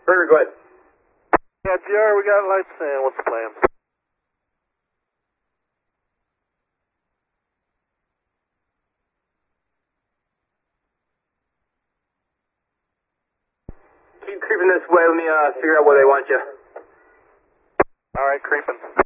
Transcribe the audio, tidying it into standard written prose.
Burger, go ahead. Yeah, GR, we got lights in. What's the plan? Keep creeping this way. Let me figure out where they want you. All right, creeping.